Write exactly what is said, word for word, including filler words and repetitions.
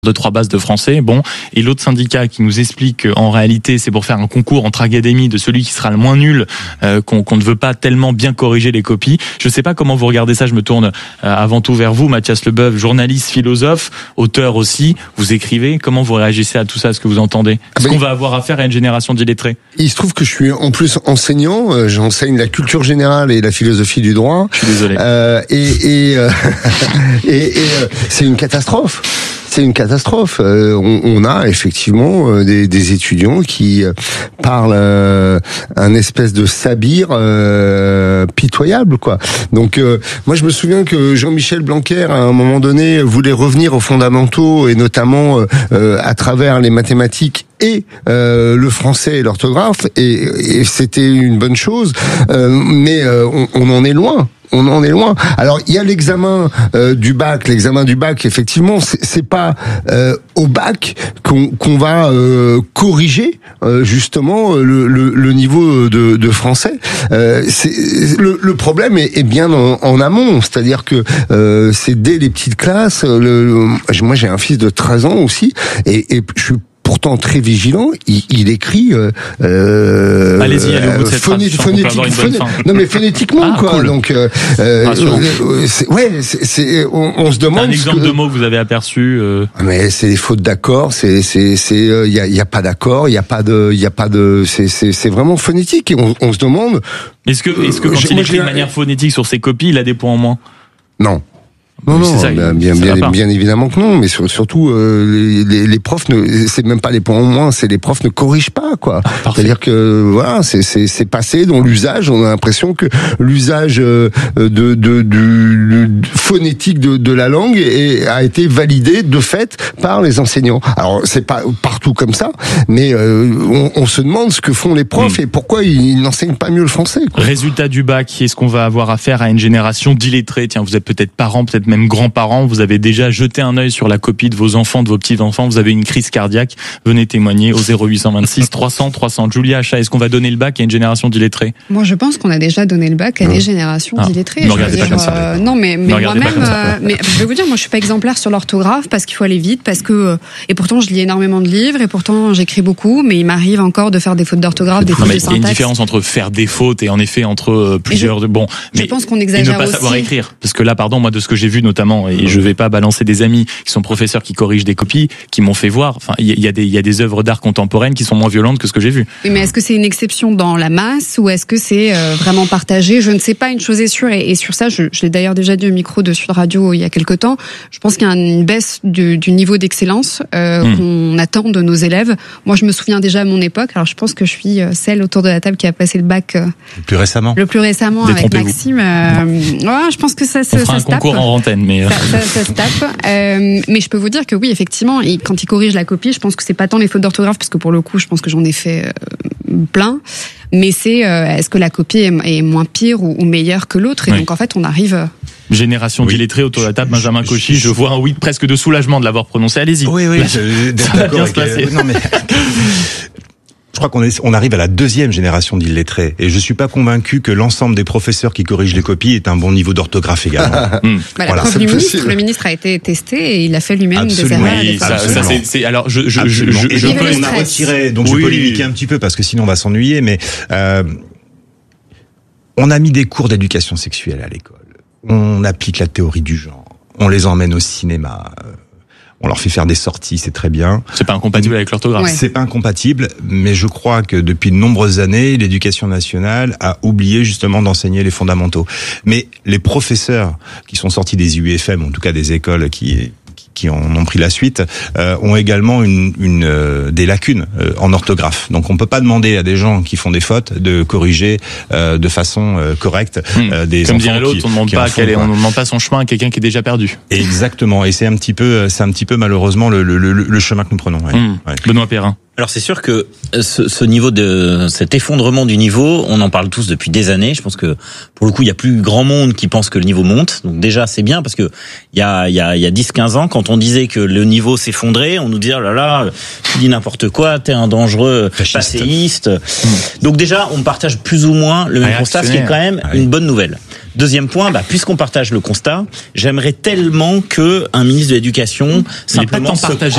de trois bases de français, bon, et l'autre syndicat qui nous explique qu'en réalité c'est pour faire un concours entre académies de celui qui sera le moins nul, euh, qu'on, qu'on ne veut pas tellement bien corriger les copies. Je ne sais pas comment vous regardez ça, je me tourne euh, avant tout vers vous, Mathias Leboeuf, journaliste, philosophe, auteur aussi, vous écrivez, comment vous réagissez à tout ça, ce que vous entendez? Est-ce qu'on va avoir affaire à une génération d'illettrés? Il se trouve que je suis en plus enseignant, euh, j'enseigne la culture générale et la philosophie du droit. Je suis désolé. Euh, et et, euh, et, et euh, c'est une catastrophe. C'est une catastrophe. Euh, on, on a effectivement euh, des, des étudiants qui euh, parlent euh, un espèce de sabir euh, pitoyable, quoi. Donc, euh, moi, je me souviens que Jean-Michel Blanquer, à un moment donné, voulait revenir aux fondamentaux et notamment euh, à travers les mathématiques et euh, le français et l'orthographe, et, et c'était une bonne chose. Euh, mais euh, on, on en est loin. On en est loin. Alors il y a l'examen euh, du bac, l'examen du bac. Effectivement, c'est, c'est pas euh, au bac qu'on, qu'on va euh, corriger euh, justement le, le, le niveau de, de français. Euh, c'est, le, le problème est, est bien en, en amont, c'est-à-dire que euh, c'est dès les petites classes. Le, le, moi, j'ai un fils de treize ans aussi, et, et je suis pourtant très vigilant, il, il écrit. Euh, euh, Allez-y, allez au bout de cette phoné, phrase, phonétique, phoné, non mais phonétiquement, ah, quoi. Cool. Donc, euh, euh, c'est, ouais, c'est, c'est on, on se demande. Un exemple que, de mots que vous avez aperçu. Euh... Mais c'est des fautes d'accord. C'est, c'est, c'est, il euh, y a, y a pas d'accord. Il y a pas de, il y a pas de. C'est, c'est, c'est vraiment phonétique. Et on, on se demande. Est-ce que, est-ce que quand euh, il écrit de manière phonétique sur ses copies, il a des points en moins? Non. Non, non, ça, bien, bien, bien, bien évidemment que non, mais sur, surtout euh, les, les, les profs ne, c'est même pas les points en moins, c'est les profs ne corrigent pas, quoi. Ah, c'est-à-dire que voilà, c'est, c'est, c'est passé dans l'usage. On a l'impression que l'usage euh, de, de, du, du phonétique de, de la langue est, a été validé de fait par les enseignants. Alors c'est pas partout comme ça, mais euh, on, on se demande ce que font les profs mmh. et pourquoi ils n'enseignent pas mieux le français, quoi. Résultat du bac, est-ce qu'on va avoir affaire à une génération d'illettrés? Tiens, vous êtes peut-être parents, peut-être même grands-parents, vous avez déjà jeté un œil sur la copie de vos enfants, de vos petits-enfants, vous avez une crise cardiaque, venez témoigner au zéro huit cent vingt-six trois cents trois cents. Julia Achat, est-ce qu'on va donner le bac à une génération d'illettrés? Moi, je pense qu'on a déjà donné le bac à des générations ah, d'illettrés. Ne regardez pas comme ça. Euh, non, mais, mais moi-même, euh, mais je vais vous dire, moi, je suis pas exemplaire sur l'orthographe parce qu'il faut aller vite, parce que, et pourtant, je lis énormément de livres et pourtant, j'écris beaucoup, mais il m'arrive encore de faire des fautes d'orthographe, des fautes de syntaxe. Il y a une différence entre faire des fautes et en effet entre euh, plusieurs je, de bon. Mais je pense qu'on exagère et ne pas aussi. savoir écrire, parce que là, pardon, moi, de ce que j'ai vu notamment, et je vais pas balancer des amis qui sont professeurs qui corrigent des copies, qui m'ont fait voir. Enfin, il y a des il y a des œuvres d'art contemporaines qui sont moins violentes que ce que j'ai vu. Oui, mais est-ce que c'est une exception dans la masse ou est-ce que c'est euh, vraiment partagé? Je ne sais pas. Une chose est sûre, et, et sur ça, je, je l'ai d'ailleurs déjà dit au micro de Sud Radio il y a quelque temps. Je pense qu'il y a une baisse du, du niveau d'excellence euh, mmh. qu'on attend de nos élèves. Moi, je me souviens déjà à mon époque. Alors, je pense que je suis celle autour de la table qui a passé le bac euh, le plus récemment. Le plus récemment avec Maxime. Euh, ouais, je pense que ça, ça, On fera ça un se tape. concours en antenne, mais euh... ça, ça, ça se tape. Euh, mais je peux vous dire que oui, effectivement, il, quand il corrige la copie, je pense que c'est pas tant les fautes d'orthographe, parce que pour le coup, je pense que j'en ai fait euh, plein. Mais c'est euh, est-ce que la copie est, est moins pire ou, ou meilleure que l'autre? Et oui. Donc en fait, on arrive. Euh... Génération oui. d'illettrés autour de la table, Benjamin Cauchy. Je vois un oui presque de soulagement de l'avoir prononcé. Allez-y. Oui, oui. Je, ça va bien se passer. Non, mais... Je crois qu'on est, on arrive à la deuxième génération d'illettrés, et je suis pas convaincu que l'ensemble des professeurs qui corrigent les copies est un bon niveau d'orthographe également. mmh. bah, voilà. La preuve du ministre, le ministre a été testé et il a fait lui-même Absolument. des erreurs. Oui, ça, ça, c'est, c'est, alors je, je, je, je, je, je peux, on a retiré, donc oui. je peux limiter un petit peu parce que sinon on va s'ennuyer, mais euh, on a mis des cours d'éducation sexuelle à l'école. On applique la théorie du genre. On les emmène au cinéma. On leur fait faire des sorties, c'est très bien. C'est pas incompatible avec l'orthographe. Ouais. C'est pas incompatible, mais je crois que depuis de nombreuses années, l'éducation nationale a oublié justement d'enseigner les fondamentaux. Mais les professeurs qui sont sortis des U F M, en tout cas des écoles qui qui en ont pris la suite, euh, ont également une, une euh, des lacunes euh, en orthographe. Donc on peut pas demander à des gens qui font des fautes de corriger euh, de façon euh, correcte euh, des Comme enfants dirait l'autre, qui, on ne demande pas font, quel est, on ne demande pas son chemin à quelqu'un qui est déjà perdu. Exactement, et c'est un petit peu, c'est un petit peu malheureusement le, le, le, le chemin que nous prenons. Ouais. Mmh. Ouais. Benoît Perrin. Alors c'est sûr que ce, ce niveau de cet effondrement du niveau, on en parle tous depuis des années. Je pense que pour le coup, il y a plus grand monde qui pense que le niveau monte. Donc déjà, c'est bien parce que il y a il y a il y a dix quinze ans, quand on disait que le niveau s'effondrait, on nous disait oh là là, tu dis n'importe quoi, t'es un dangereux passéiste. Mmh. Donc déjà, on partage plus ou moins le même constat, ce qui est quand même ah oui. une bonne nouvelle. Deuxième point, bah, puisqu'on partage le constat, j'aimerais tellement que un ministre de l'Éducation simplement se